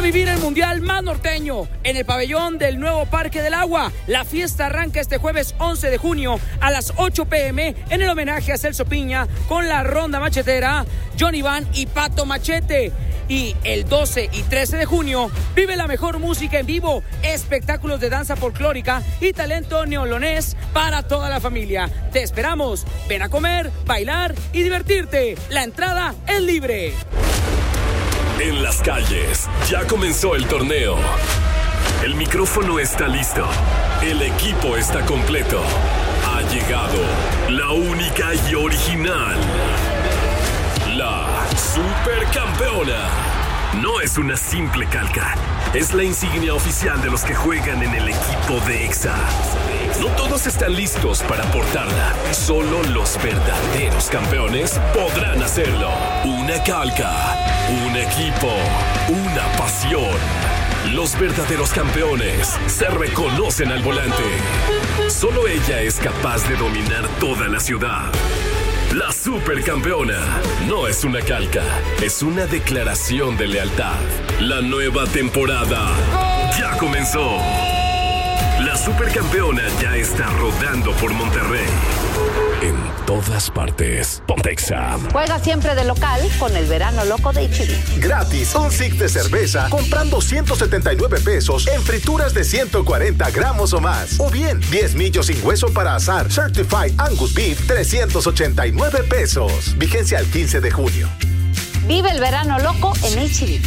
vivir el mundial más norteño en el pabellón del nuevo Parque del Agua. La fiesta arranca este jueves 11 de junio a las 8 p.m. en el homenaje a Celso Piña con la ronda machetera, Johnny Van y Pato Machete. Y el 12 y 13 de junio vive la mejor música en vivo, espectáculos de danza folclórica y talento neolonés para toda la familia. Te esperamos. Ven a comer, bailar y divertirte. La entrada es libre. En las calles ya comenzó el torneo. El micrófono está listo. El equipo está completo. Ha llegado la única y original, la Supercampeona. No es una simple calca. Es la insignia oficial de los que juegan en el equipo de Exa. No todos están listos para portarla. Solo los verdaderos campeones podrán hacerlo. Una calca, un equipo, una pasión. Los verdaderos campeones se reconocen al volante. Solo ella es capaz de dominar toda la ciudad. La Supercampeona no es una calca, es una declaración de lealtad. La nueva temporada ya comenzó. La Supercampeona ya está rodando por Monterrey. En todas partes. Ponte Exa. Juega siempre de local con el verano loco de H-E-B. Gratis, un six de cerveza comprando 179 pesos en frituras de 140 gramos o más. O bien, 10 millos sin hueso para asar Certified Angus Beef, 389 pesos. Vigencia al 15 de junio. Vive el verano loco en H-E-B.